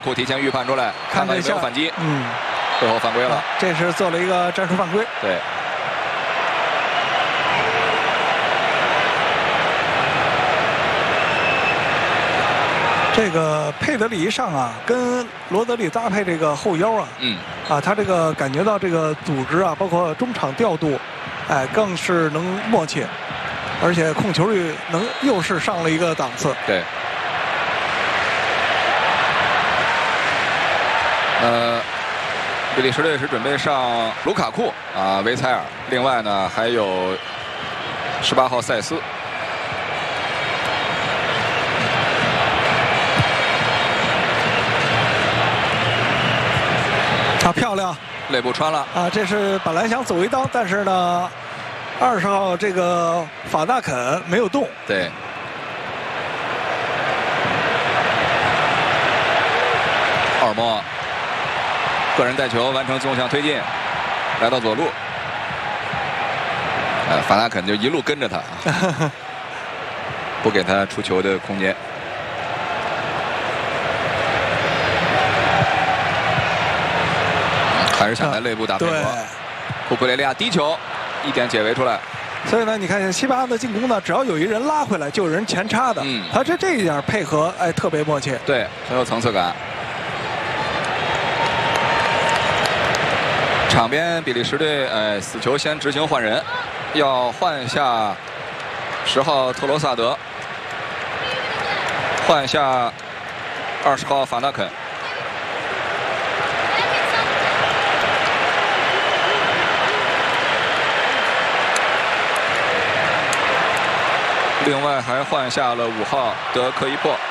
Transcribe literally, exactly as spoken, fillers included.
库提前预判出来，看看有没有反击。 嗯， 最后犯规了。 这是做了一个战术犯规。 对。 这个佩德里一上啊，跟罗德里搭配这个后腰啊， 嗯， 啊，他这个感觉到这个组织啊，包括中场调度，哎，更是能默契，而且控球率能又是上了一个档次。 对。呃，比利时队是准备上卢卡库啊、维采尔，另外呢还有十八号塞斯。 啊，漂亮！ 肋部穿了啊，这是本来想走一刀，但是呢，二十号这个法纳肯没有动。 对。奥尔莫个人带球完成纵向推进，来到左路。呃，法纳肯就一路跟着他，不给他出球的空间。还是想在内部打配合。库库雷利亚低球，一点解围出来。 所以呢，你看西班牙的进攻呢，只要有一人拉回来，就有人前插的。嗯，他这这一点配合，哎，特别默契。 对，很有层次感。场边比利时队，哎，死球先执行换人，要换下十号特罗萨德，换下二十号法纳肯。另外还换下了五号德科伊珀。